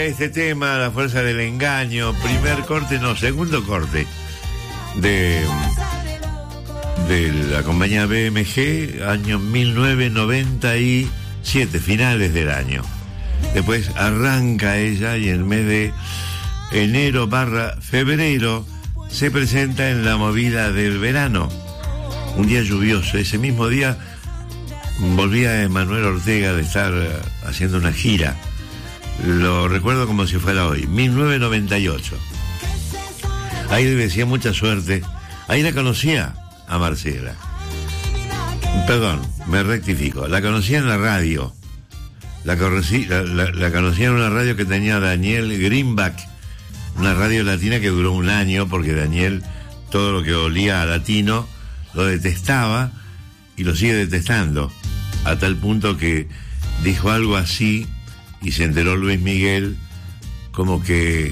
este tema, La fuerza del engaño, segundo corte de la compañía BMG, año 1997, finales del año. Después arranca ella y en el mes de enero/febrero se presenta en la movida del verano. Un día lluvioso, ese mismo día volvía Emanuel Ortega de estar haciendo una gira. Lo recuerdo como si fuera hoy, 1998. Ahí le decía mucha suerte. Ahí la conocía a Marcela. Perdón, me rectifico. La conocía en la radio. La conocía en una radio que tenía Daniel Greenback, una radio latina que duró un año, porque Daniel, todo lo que olía a latino, lo detestaba y lo sigue detestando, a tal punto que dijo algo así y se enteró Luis Miguel, como que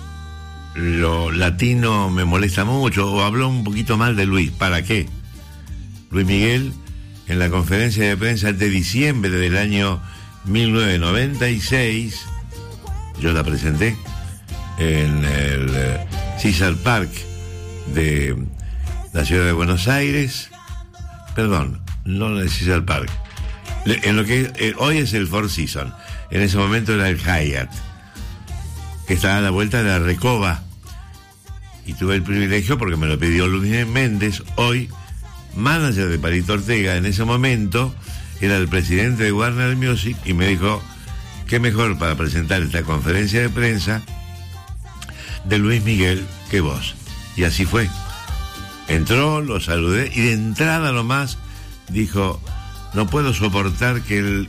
lo latino me molesta mucho, o habló un poquito mal de Luis. ¿Para qué? Luis Miguel, en la conferencia de prensa de diciembre del año 1996, yo la presenté en el Caesar Park de la ciudad de Buenos Aires, perdón, no en el Caesar Park, en lo que hoy es el Four Seasons. En ese momento era el Hyatt, que estaba a la vuelta de la Recoba, y tuve el privilegio, porque me lo pidió Luis Méndez, hoy manager de Palito Ortega. En ese momento era el presidente de Warner Music, y me dijo: qué mejor para presentar esta conferencia de prensa de Luis Miguel que vos. Y así fue. Entró, lo saludé, y de entrada nomás dijo: no puedo soportar que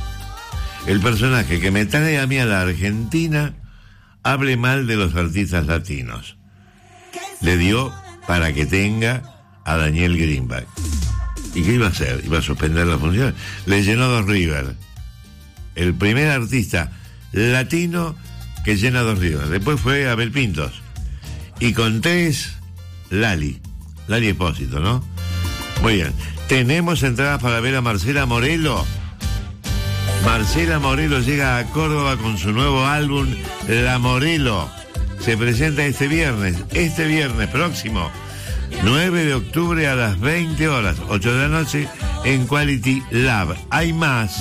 el personaje que me trae a mí a la Argentina hable mal de los artistas latinos. Le dio para que tenga a Daniel Greenback. ¿Y qué iba a hacer? Iba a suspender la función. Le llenó 2 River. El primer artista latino que llena 2 River. Después fue Abel Pintos. Y con 3, Lali Espósito, ¿no? Muy bien. Tenemos entradas para ver a Marcela Morelo. Marcela Morelo llega a Córdoba con su nuevo álbum, La Morelo. Se presenta este viernes próximo, 9 de octubre a las 20 horas, 8 de la noche, en Quality Lab. Hay más.